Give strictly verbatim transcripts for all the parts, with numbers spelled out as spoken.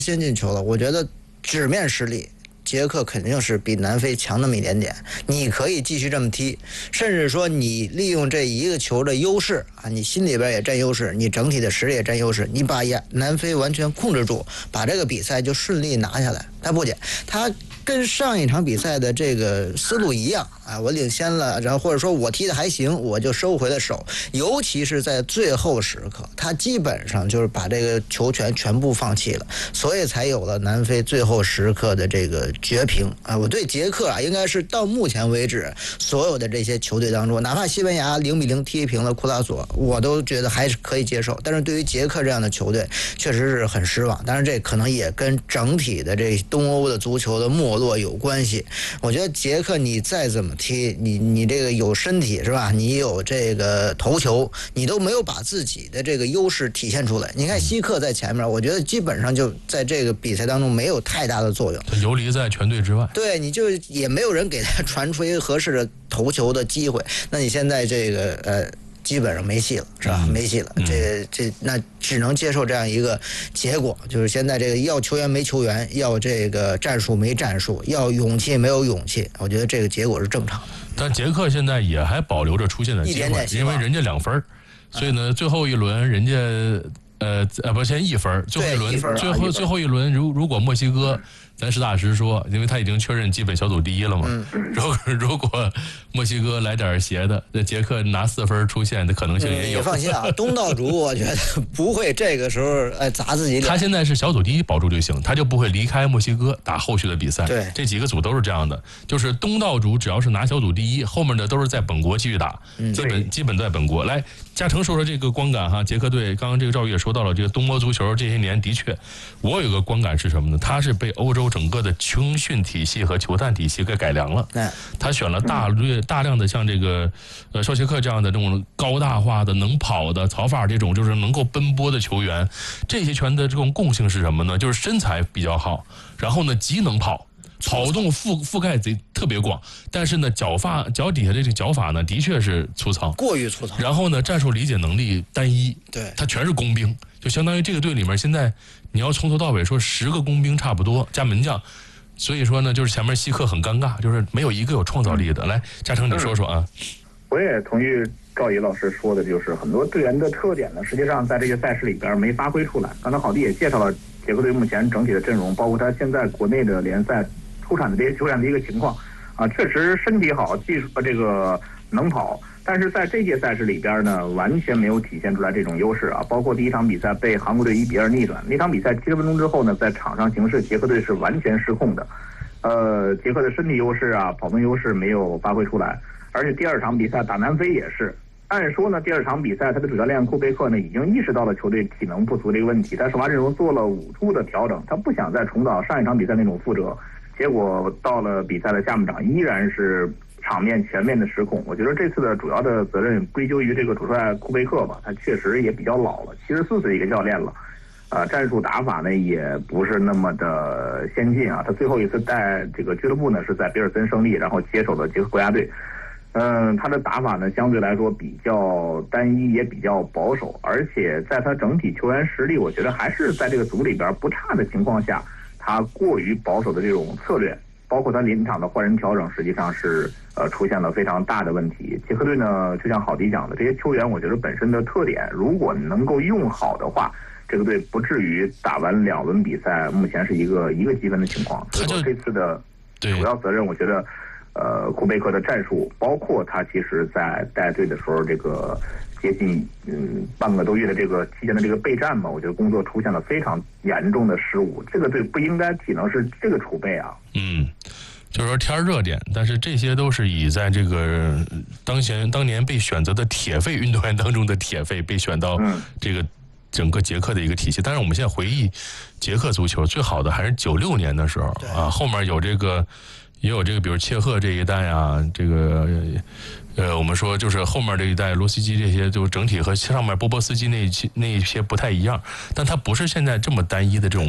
先进球了，我觉得纸面实力。捷克肯定是比南非强那么一点点，你可以继续这么踢，甚至说你利用这一个球的优势啊，你心里边也占优势，你整体的实力也占优势，你把南非完全控制住，把这个比赛就顺利拿下来。他不仅他跟上一场比赛的这个思路一样啊，我领先了，然后或者说我踢的还行，我就收回了手，尤其是在最后时刻，他基本上就是把这个球权全部放弃了，所以才有了南非最后时刻的这个绝平啊！我对捷克啊，应该是到目前为止所有的这些球队当中，哪怕西班牙零比零踢平了库拉索，我都觉得还是可以接受。但是对于捷克这样的球队，确实是很失望。当然，这可能也跟整体的这东欧的足球的没落有关系。我觉得捷克你再怎么踢，你你这个有身体是吧？你有这个头球，你都没有把自己的这个优势体现出来。你看希克在前面，我觉得基本上就在这个比赛当中没有太大的作用， 他游离在全队之外。 对，你就也没有人给他传出一个合适的头球的机会。那你现在这个呃。基本上没戏了，是吧？嗯、没戏了， 嗯、 这这那只能接受这样一个结果，就是现在这个要球员没球员，要这个战术没战术，要勇气没有勇气。我觉得这个结果是正常的。 但捷克现在也还保留着出线的机会， 一点点因为人家两分，所以呢，最后一轮人家呃呃不先一分，最后一轮最后最后一轮如如果墨西哥。咱实打实说，因为他已经确认基本小组第一了嘛。嗯、如果如果墨西哥来点邪的，这捷克拿四分出线的可能性也有。 你放心啊，东道主我觉得不会这个时候哎砸自己脸。 他现在是小组第一保住就行，他就不会离开墨西哥打后续的比赛。 对， 这几个组都是这样的，就是东道主只要是拿小组第一，后面的都是在本国继续打，嗯、基本基本在本国。来，嘉诚说说这个观感哈，捷克队刚刚这个赵宇也说到了，这个东欧足球这些年的确，我有个观感是什么呢？他是被欧洲整个的青训体系和球探体系给改良了，他选了大略大量的像这个呃绍切克这样的这种高大化的能跑的曹法这种就是能够奔波的球员，这些拳的这种共性是什么呢？就是身材比较好，然后呢极能跑。跑动覆覆盖贼特别广，但是呢，脚法脚底下这个脚法呢，的确是粗糙， 过于粗糙。 然后呢，战术理解能力单一， 对， 他全是工兵，就相当于这个队里面现在你要从头到尾说十个工兵差不多加门将，所以说呢，就是前面希克很尴尬，就是没有一个有创造力的。来，嘉诚你说说啊。 我也同意赵毅老师说的，就是很多队员的特点呢，实际上在这个赛事里边没发挥出来。刚才郝弟也介绍了捷克队目前整体的阵容，包括他现在国内的联赛出产的这些球员的一个情况啊，确实身体好，技术这个能跑，但是在这届赛事里边呢，完全没有体现出来这种优势啊。包括第一场比赛被韩国队一比二逆转，那场比赛七十分钟之后呢，在场上形势捷克队是完全失控的，呃，捷克的身体优势啊、跑动优势没有发挥出来，而且第二场比赛打南非也是。按说呢，第二场比赛他的主教练库贝克呢已经意识到了球队体能不足这个问题，他首发阵容做了五处的调整，他不想再重蹈上一场比赛那种覆辙。结果到了比赛的下半场，依然是场面全面的失控。我觉得这次的主要的责任归咎于这个主帅库贝克吧，他确实也比较老了，七十四岁一个教练了，呃，战术打法呢也不是那么的先进啊。他最后一次带这个俱乐部呢是在比尔森胜利，然后接手了捷克国家队。嗯，他的打法呢相对来说比较单一，也比较保守，而且在他整体球员实力，我觉得还是在这个组里边不差的情况下，他过于保守的这种策略，包括他临场的换人调整，实际上是呃出现了非常大的问题。捷克队呢，就像郝迪讲的，这些球员我觉得本身的特点，如果能够用好的话，这个队不至于打完两轮比赛，目前是一个一个积分的情况。所以说这次的主要责任，我觉得。呃，库贝克的战术，包括他其实在带队的时候，这个接近嗯半个多月的这个期间的这个备战嘛，我觉得工作出现了非常严重的失误。这个队不应该体能是这个储备啊。 嗯，就是说天热点，但是这些都是以在这个当前当年被选择的铁肺运动员当中的铁肺被选到这个整个捷克的一个体系。但是我们现在回忆捷克足球最好的还是九六年的时候啊，后面有这个。也有这个，比如切赫这一代啊，这个呃，我们说就是后面这一代罗斯基这些，就整体和上面波波斯基那一期那一些不太一样，但它不是现在这么单一的这种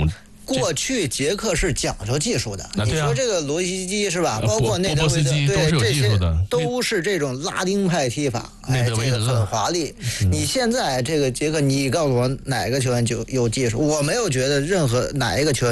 过去捷克是讲究技术的， 啊、 你说这个罗西基是吧？包括内德维德， 对， 这些都是这种拉丁派踢法，哎，这个很华丽。嗯、你现在这个捷克，你告诉我哪个球员就有技术？我没有觉得任何哪一个球员。